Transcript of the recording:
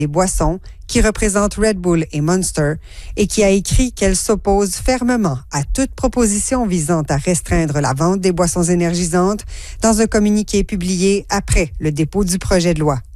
des boissons, qui représente Red Bull et Monster, et qui a écrit qu'elle s'oppose fermement à toute proposition visant à restreindre la vente des boissons énergisantes dans un communiqué publié après le dépôt du projet de loi.